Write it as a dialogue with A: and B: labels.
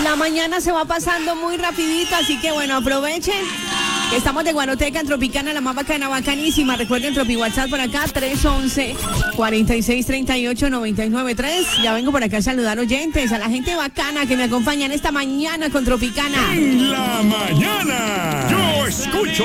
A: La mañana se va pasando muy rapidito, así que bueno, aprovechen que estamos de Guanoteca en Tropicana, la más bacana, bacanísima. Recuerden Tropi WhatsApp por acá, 311-4638-993. Ya vengo por acá a saludar oyentes, a la gente bacana que me acompañan esta mañana con Tropicana.
B: En la mañana, yo escucho